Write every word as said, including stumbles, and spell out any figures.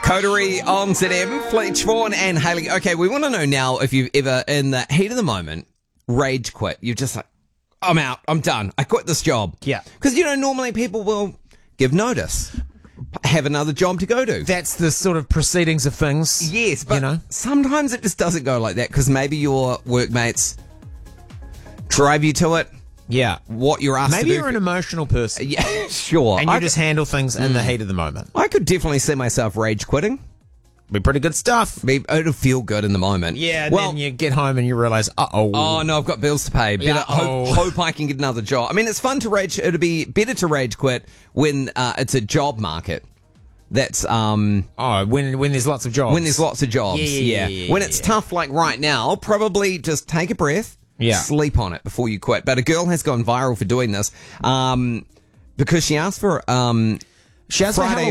Coterie on Z M, Fletch Vaughan and Hayley. Okay, we want to know now if you've ever, in the heat of the moment, rage quit. You're just like, I'm out, I'm done, I quit this job. Yeah. Because, you know, normally people will give notice, have another job to go to. That's the sort of proceedings of things. Yes, but you know? sometimes it just doesn't go like that because maybe your workmates drive you to it. Yeah. What you're asked Maybe to do. you're an emotional person. Yeah, sure. And you I just could, handle things in the heat of the moment. I could definitely see myself rage quitting. Be pretty good stuff. Be, it'll feel good in the moment. Yeah, well, then you get home and you realise, uh-oh. Oh, no, I've got bills to pay. Better Uh-oh. hope, hope I can get another job. I mean, it's fun to rage. It'll be better to rage quit when uh, it's a job market. That's um Oh, when when there's lots of jobs. when there's lots of jobs. Yeah, Yeah. yeah, yeah, When yeah, it's yeah. tough, like right now, probably just take a breath. Yeah. Sleep on it before you quit. But a girl has gone viral for doing this um, because she asked for um, She asked for Friday